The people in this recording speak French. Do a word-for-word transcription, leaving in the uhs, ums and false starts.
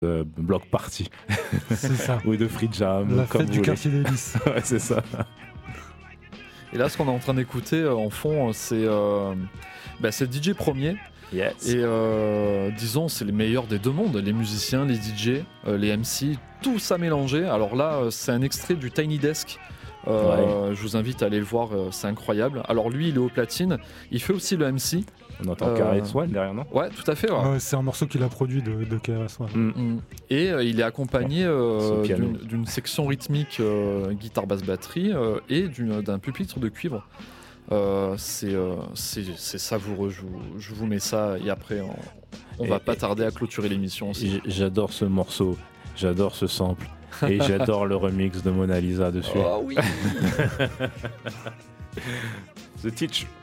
de Block Party. C'est ça. Ou de Free Jam. La comme fête vous du voulez. quartier des Lys. Ouais, c'est ça. Et là, ce qu'on est en train d'écouter euh, en fond, c'est euh, bah, c'est D J Premier. Yes. Et euh, disons, c'est les meilleurs des deux mondes, les musiciens, les D J, euh, les M C, tout ça mélangé. Alors là, euh, c'est un extrait du Tiny Desk. Euh, ouais. Je vous invite à aller le voir, euh, c'est incroyable. Alors lui, il est au platine, il fait aussi le M C. On entend euh, K R S One derrière, non? Ouais, tout à fait. Ouais. Ouais, c'est un morceau qu'il a produit de, de K R S One. Mm. Mm. Et euh, il est accompagné euh, Ce piano. d'une, d'une section rythmique euh, guitare basse batterie euh, et d'une, d'un pupitre de cuivre. Euh, c'est, euh, c'est, c'est savoureux, je vous, je vous mets ça et après on, on Et- va pas et- tarder à clôturer l'émission aussi. J- J'adore ce morceau, j'adore ce sample. Et j'adore le remix de Mona Lisa dessus. Oh oui. The Teach.